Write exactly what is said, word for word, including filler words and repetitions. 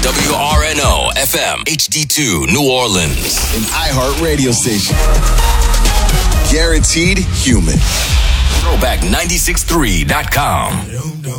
W R N O F M H D two New Orleans. An iHeart radio station. Guaranteed human. Throwback nine six three dot com.